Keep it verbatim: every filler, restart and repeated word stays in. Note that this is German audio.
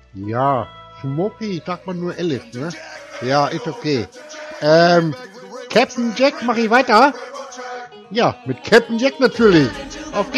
Ja, Smokey, sagt man nur Alice, ne? Ja, ist okay. Ähm, Captain Jack, mach ich weiter? Ja, mit Captain Jack natürlich. Auf geht's.